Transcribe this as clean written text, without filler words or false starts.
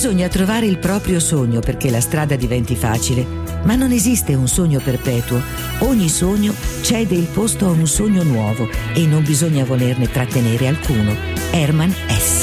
Bisogna trovare il proprio sogno perché la strada diventi facile, ma non esiste un sogno perpetuo. Ogni sogno cede il posto a un sogno nuovo e non bisogna volerne trattenere alcuno. Hermann Hesse.